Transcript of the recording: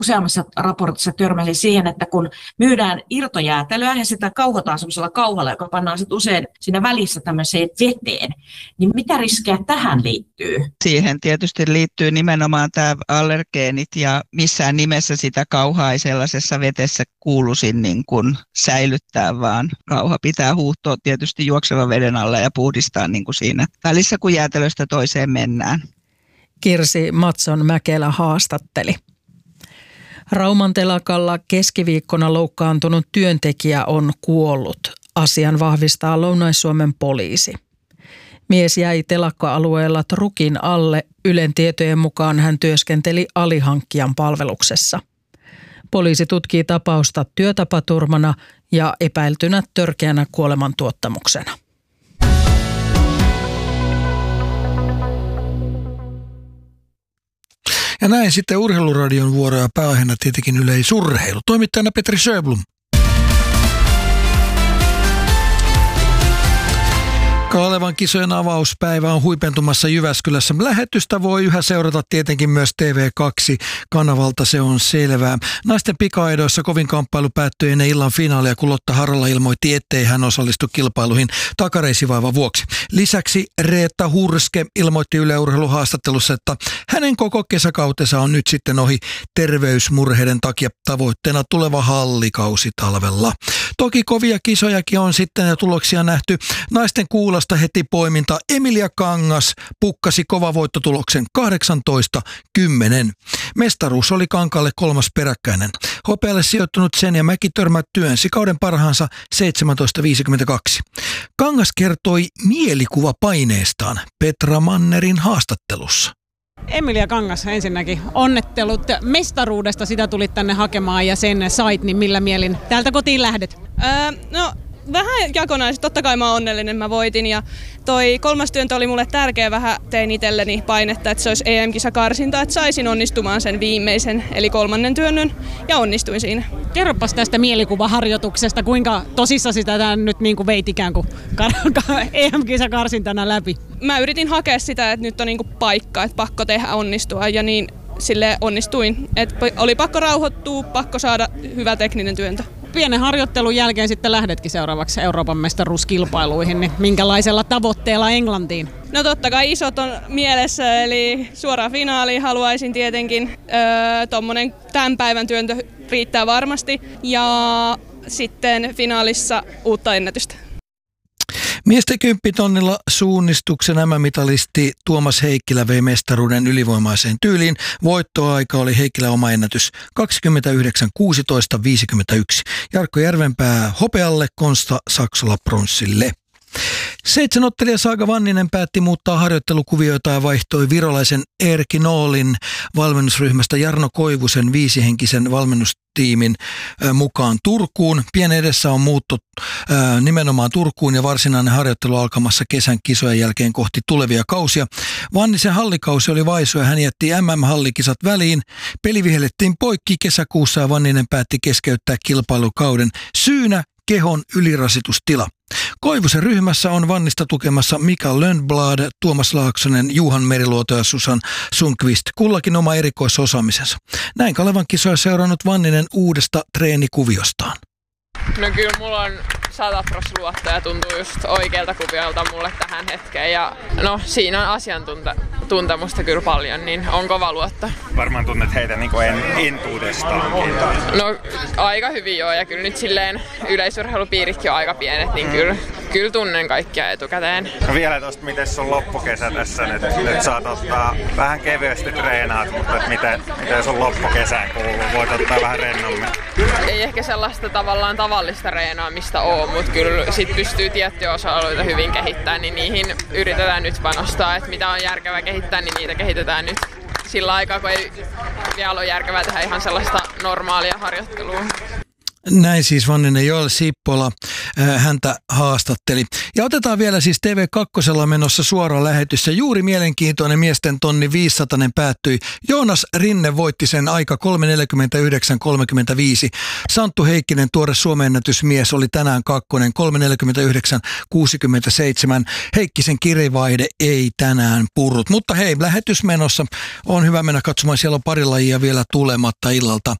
useammassa raportissa törmäsin siihen, että kun myydään irtojäätelöä ja sitä kauhotaan semmoisella kauhalla, joka pannaan sitten usein siinä välissä tämmöiseen veteen, niin mitä riskejä tähän liittyy? Siihen tietysti liittyy nimenomaan tämä allergeenit ja missään nimessä sitä kauhaa ei sellaisessa vetessä kuuluisi niin kuin säilyttää, vaan kauha pitää huuhtoa tietysti juoksevan veden alla ja puhdistaa niin kuin siinä välissä, kun jäätelöstä toiseen mennään. Kirsi Matson-Mäkelä haastatteli. Rauman telakalla keskiviikkona loukkaantunut työntekijä on kuollut. Asian vahvistaa Lounais-Suomen poliisi. Mies jäi telakka-alueella trukin alle. Ylen tietojen mukaan hän työskenteli alihankkijan palveluksessa. Poliisi tutkii tapausta työtapaturmana ja epäiltynä törkeänä kuolemantuottamuksena. Ja näin sitten Urheiluradion vuoroja pääaiheena tietenkin yleisurheilu. Toimittajana Petri Sjöblom. Kalevan kisojen avauspäivä on huipentumassa Jyväskylässä. Lähetystä voi yhä seurata tietenkin myös TV2-kanavalta, se on selvää. Naisten pikaedoissa kovin kamppailu päättyi ennen illan finaalia, kun Lotta Harala ilmoitti, ettei hän osallistu kilpailuihin takareisivaivan vuoksi. Lisäksi Reetta Hurske ilmoitti Yle Urheilun haastattelussa, että hänen koko kesäkautensa on nyt sitten ohi terveysmurheiden takia, tavoitteena tuleva hallikausi talvella. Toki kovia kisojakin on sitten ja tuloksia nähty. Naisten kuulasta heti poiminta. Emilia Kangas pukkasi kovavoittotuloksen 18-10. Mestaruus oli Kankaalle 3. peräkkäinen. Hopealle sijoittunut Senja Mäki-Törmä työnsi kauden parhaansa 17.52. Kangas kertoi mielikuvapaineestaan Petra Mannerin haastattelussa. Emilia Kangas, ensinnäkin onnettelut mestaruudesta, sitä tulit tänne hakemaan ja sen sait, niin millä mielin täältä kotiin lähdet? No vähän jakonaisesti, totta kai mä oon onnellinen, mä voitin ja toi 3. työntö oli mulle tärkeä, vähän tein itselleni painetta, että se olisi EM-kisakarsinta, että saisin onnistumaan sen viimeisen eli 3. työnnön ja onnistuin siinä. Kerropas tästä mielikuvaharjoituksesta, kuinka tosissa sitä nyt niin kuin veit ikään kuin EM-kisakarsintana läpi? Mä yritin hakea sitä, että nyt on niin kuin paikka, että pakko tehdä onnistua ja niin sille onnistuin. Et oli pakko rauhoittua, pakko saada hyvä tekninen työntö. Pienen harjoittelun jälkeen sitten lähdetkin seuraavaksi Euroopan mestaruuskilpailuihin, niin minkälaisella tavoitteella Englantiin? No totta kai isot on mielessä, eli suoraan finaaliin haluaisin tietenkin. Tommonen tämän päivän työntö riittää varmasti ja sitten finaalissa uutta ennätystä. Miesten 10-tonnilla suunnistuksen MM-mitalisti Tuomas Heikkilä vei mestaruuden ylivoimaiseen tyyliin. Voittoaika oli Heikkilän oma ennätys 29.16.51. Jarkko Järvenpää hopealle, Konsta Saksola pronssille. 7-ottelija Saaga Vanninen päätti muuttaa harjoittelukuvioita ja vaihtoi virolaisen Erkki Noolin valmennusryhmästä Jarno Koivusen 5-henkisen valmennustiimin mukaan Turkuun. Pian edessä on muutto nimenomaan Turkuun ja varsinainen harjoittelu alkamassa kesän kisojen jälkeen kohti tulevia kausia. Vannisen hallikausi oli vaisu ja hän jätti MM-hallikisat väliin. Peli vihellettiin poikki kesäkuussa ja Vanninen päätti keskeyttää kilpailukauden syynä kehon ylirasitustila. Koivusen ryhmässä on Vannista tukemassa Mika Lönnblad, Tuomas Laaksonen, Juhan Meriluoto ja Susan Sundqvist, kullakin oma erikoisosaamisensa. Näin Kalevan kisoja seurannut Vanninen uudesta treenikuviostaan. No kyllä mulla on 100% luotto ja tuntuu just oikealta kuviolta mulle tähän hetkeen. Ja no siinä on asiantuntemusta kyllä paljon, niin on kova luotto. Varmaan tunnet heitä niin kuin entuudestaankin. No aika hyvin joo ja kyllä nyt silleen yleisurheilupiiritkin on aika pienet, niin kyllä tunnen kaikkia etukäteen. No vielä tosta, miten sun loppukesä tässä nyt saat ottaa vähän kevyesti treenaat, mutta miten sun loppukesään kuuluu? Voit ottaa vähän rennommin. Ei ehkä sellaista tavallista reenaamista ole, mutta kyllä sit pystyy tiettyjä osa-alueita hyvin kehittämään, niin niihin yritetään nyt panostaa, että mitä on järkevää kehittää, niin niitä kehitetään nyt sillä aikaa, kun ei vielä ole järkevää tehdä ihan sellaista normaalia harjoittelua. Näin siis Vanninen Joel Sippola häntä haastatteli. Ja otetaan vielä siis TV2 menossa suora lähetys. Ja juuri mielenkiintoinen miesten tonni 500 päättyi. Joonas Rinne voitti sen aika 3:49.35. Santtu Heikkinen, tuore Suomen-ennätysmies, oli tänään kakkonen 3:49.67. Heikkisen kirivaihde ei tänään purrut. Mutta hei, lähetys menossa. On hyvä mennä katsomaan. Siellä on pari lajia vielä tulematta illalta.